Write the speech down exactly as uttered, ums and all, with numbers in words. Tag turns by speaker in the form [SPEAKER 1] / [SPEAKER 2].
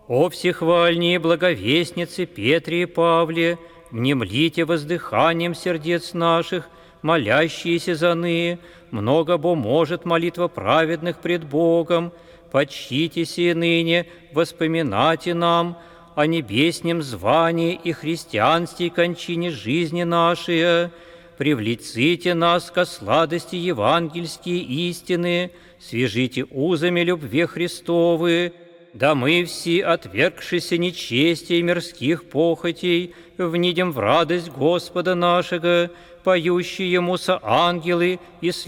[SPEAKER 1] О всехвальние благовестницы Петре и Павле, внемлите воздыханием сердец наших, молящиеся за ные, много бо может молитва праведных пред Богом, почтитесь и ныне, воспоминайте нам о небеснем звании и христианстве кончине жизни нашей, привлеките нас ко сладости евангельские истины, свяжите узами любви Христовы, да мы все, отвергшиеся нечестия и мирских похотей, внидим в радость Господа нашего, поющие Ему со ангелы и